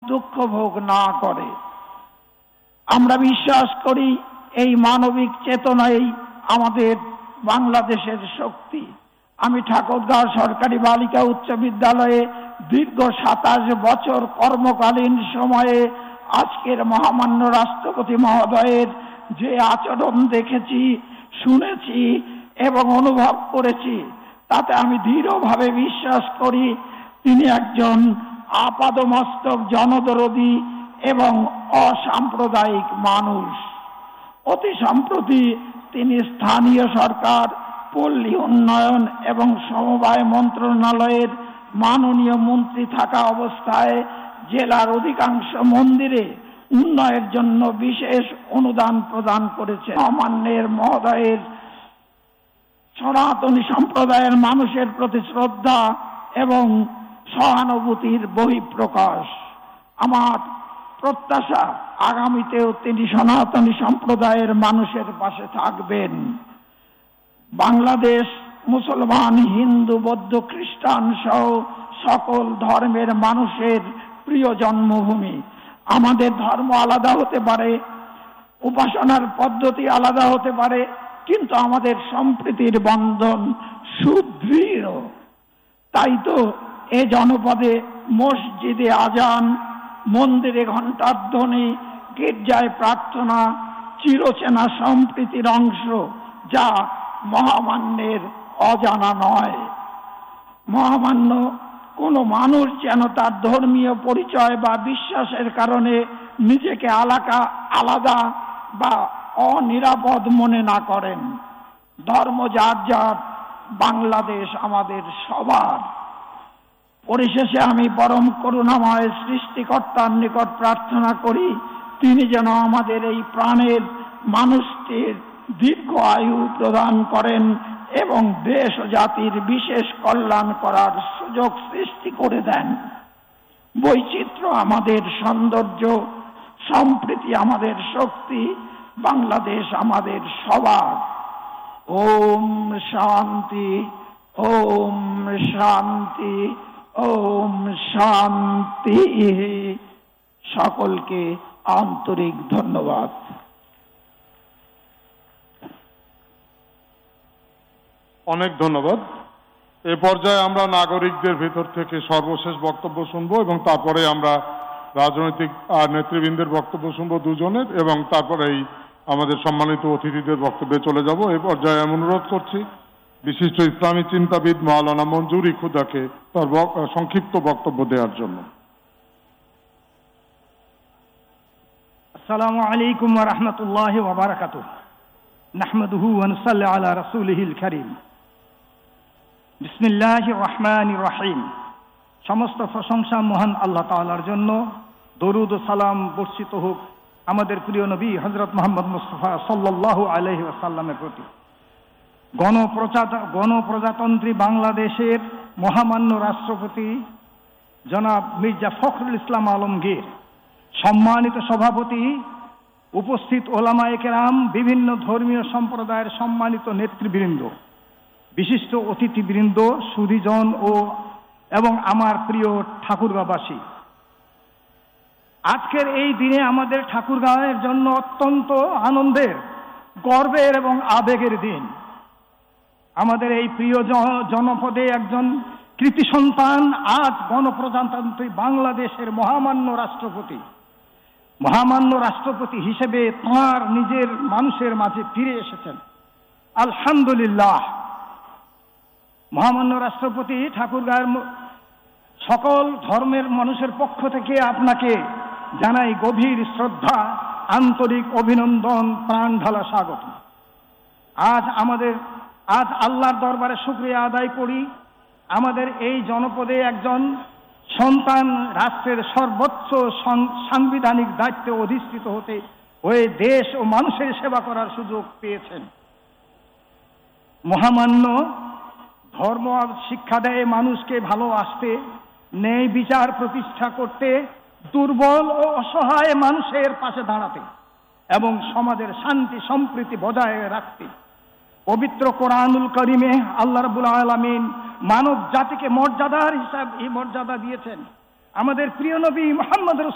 দুঃখ ভোগ না করে। আমরা বিশ্বাস করি এই মানবিক চেতনাই আমাদের বাংলাদেশের শক্তি। আমি ঠাকুরগাঁও সরকারি বালিকা উচ্চ বিদ্যালয়ে দীর্ঘ 27 বছর কর্মকালীন সময়ে আজকের মহামান্য রাষ্ট্রপতি মহোদয়ের যে আচরণ দেখেছি, শুনেছি এবং অনুভব করেছি, তাতে আমি দৃঢ়ভাবে বিশ্বাস করি তিনি একজন আপাদমস্তক জনদরদী এবং অসাম্প্রদায়িক মানুষ। অতি সম্প্রতি তিনি স্থানীয় সরকার, পল্লী উন্নয়ন এবং সমবায় মন্ত্রণালয়ের মাননীয় মন্ত্রী থাকা অবস্থায় জেলার অধিকাংশ মন্দিরে উন্নয়নের জন্য বিশেষ অনুদান প্রদান করেছে। মহামান্যের মহোদয়ের সনাতনী সম্প্রদায়ের মানুষের প্রতি শ্রদ্ধা এবং সহানুভূতির বহিঃপ্রকাশ। আমার প্রত্যাশা আগামীতেও তিনি সনাতনী সম্প্রদায়ের মানুষের পাশে থাকবেন। বাংলাদেশ মুসলমান, হিন্দু, বৌদ্ধ, খ্রিস্টান সহ সকল ধর্মের মানুষের প্রিয় জন্মভূমি। আমাদের ধর্ম আলাদা হতে পারে, উপাসনার পদ্ধতি আলাদা হতে পারে, কিন্তু আমাদের সম্প্রীতির বন্ধন সুদৃঢ়। তাই তো এ জনপদে মসজিদে আজান, মন্দিরে ঘণ্টার ধ্বনি, গির্জায় প্রার্থনা চিরচেনা সম্প্রীতির অংশ, যা মহামান্যের অজানা নয়। মহামান্য কোনো মানুষ যেন তার ধর্মীয় পরিচয় বা বিশ্বাসের কারণে নিজেকে আলাদা বা অনিরাপদ মনে না করেন। ধর্ম যার যার, বাংলাদেশ আমাদের সবার। পরিশেষে আমি পরম করুণাময় সৃষ্টিকর্তার নিকট প্রার্থনা করি তিনি যেন আমাদের এই প্রাণের মানুষটির দীর্ঘ আয়ু প্রদান করেন এবং দেশ ও জাতির বিশেষ কল্যাণ করার সুযোগ সৃষ্টি করে দেন। বৈচিত্র্য আমাদের সৌন্দর্য, সম্প্রীতি আমাদের শক্তি, বাংলাদেশ আমাদের সবার। ওম শান্তি, ওম শান্তি, ওম শান্তি। সকলকে আন্তরিক ধন্যবাদ। অনেক ধন্যবাদ। এ পর্যায়ে আমরা নাগরিকদের ভেতর থেকে সর্বশেষ বক্তব্য শুনবো এবং তারপরে আমরা রাজনৈতিক নেতৃবৃন্দের বক্তব্য শুনবো দুজনের, এবং তারপরেই আমাদের সম্মানিত অতিথিদের বক্তব্যে চলে যাব। এ পর্যায়ে আমি অনুরোধ করছি বিশিষ্ট ইসলামী চিন্তাবিদ মাওলানা মঞ্জুরি খুদাকে তার সংক্ষিপ্ত বক্তব্য দেওয়ার জন্য। আসসালামু আলাইকুম ওয়া রাহমাতুল্লাহি ওয়া বারাকাতুহু। নাহমাদুহু ওয়া নুসাল্লি আলা রাসূলিহিল কারীম। বিসমিল্লাহির রহমানির রহিম। সমস্ত প্রশংসা মহান আল্লাহ তাআলার জন্য। দরুদ ও সালাম বর্ষিত হোক আমাদের প্রিয় নবী হযরত মুহাম্মদ মুস্তাফা সাল্লাল্লাহু আলাইহি ওয়াসাল্লামের প্রতি। গণপ্রজাতন্ত্রী বাংলাদেশের মহামান্য রাষ্ট্রপতি জনাব মির্জা ফখরুল ইসলাম আলমগীর, সম্মানিত সভাপতি, উপস্থিত ওলামায়ে কেরাম, বিভিন্ন ধর্মীয় সম্প্রদায়ের সম্মানিত নেতৃবৃন্দ, বিশিষ্ট অতিথিবৃন্দ, সুধীজন এবং আমার প্রিয় ঠাকুরগাঁওবাসী, আজকের এই দিনে আমাদের ঠাকুরগাঁওয়ের জন্য অত্যন্ত আনন্দের, গর্বের এবং আবেগের দিন। আমাদের এই প্রিয় জনপদে একজন কৃতি সন্তান আজ গণপ্রজাতন্ত্রী বাংলাদেশের মহামান্য রাষ্ট্রপতি হিসেবে তাঁর নিজের মানুষের মাঝে ফিরে এসেছেন। আলহামদুলিল্লাহ। মহামান্য রাষ্ট্রপতি, ঠাকুরগাঁওয়ের সকল ধর্মের মানুষের পক্ষ থেকে আপনাকে জানাই গভীর শ্রদ্ধা, আন্তরিক অভিনন্দন, প্রাণ ঢালা স্বাগত। আজ আল্লাহর দরবারে শুকরিয়া আদায় করি, আমাদের এই জনপদে একজন সন্তান রাষ্ট্রের সর্বোচ্চ সাংবিধানিক দায়িত্বে অধিষ্ঠিত হয়ে দেশ ও মানুষের সেবা করার সুযোগ পেয়েছেন। মহামান্য ধর্ম শিক্ষা দেয় মানুষকে ভালোবাসতে, ন্যায় বিচার প্রতিষ্ঠা করতে, দুর্বল ও অসহায় মানুষের পাশে দাঁড়াতে এবং সমাজের শান্তি সম্প্রীতি বজায় রাখতে। পবিত্র কোরআনুল কারীমে আল্লাহ রাব্বুল আলামিন মানব জাতিকে মর্যাদার হিসাব এই মর্যাদা দিয়েছেন। আমাদের প্রিয় নবী মুহাম্মদ